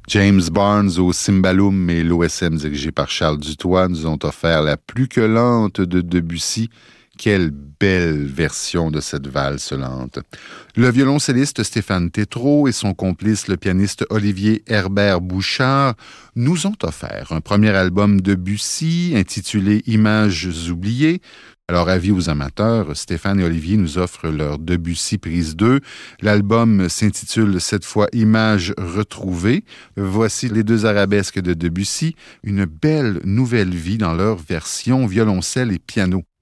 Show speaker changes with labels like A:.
A: James Barnes au cymbalum et l'OSM dirigé par Charles Dutoit nous ont offert la plus que lente de Debussy. Quelle belle version de cette valse lente. Le violoncelliste Stéphane Tétrault et son complice le pianiste Olivier Herbert Bouchard nous ont offert un premier album de Debussy intitulé Images oubliées. Alors, avis aux amateurs, Stéphane et Olivier nous offrent leur Debussy prise 2. L'album s'intitule cette fois Images retrouvées. Voici les deux arabesques de Debussy, une belle nouvelle vie dans leur version violoncelle et piano.